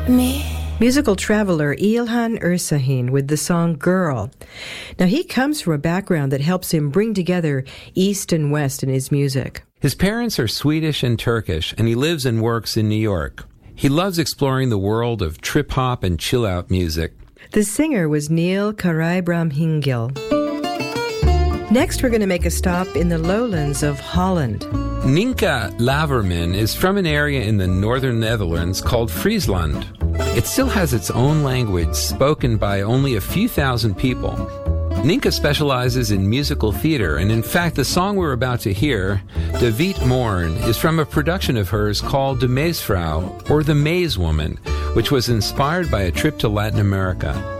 me. Musical traveler Ilhan Ersahin with the song Girl. Now, he comes from a background that helps him bring together East and West in his music. His parents are Swedish and Turkish, and he lives and works in New York. He loves exploring the world of trip-hop and chill-out music. The singer was Neil Karaibrahimgil. Next, we're going to make a stop in the lowlands of Holland. Ninka Laverman is from an area in the northern Netherlands called Friesland. It still has its own language spoken by only a few thousand people. Ninka specializes in musical theater, and in fact, the song we're about to hear, De Wiet Morn, is from a production of hers called De Maisvrouw, or The Maze Woman, which was inspired by a trip to Latin America.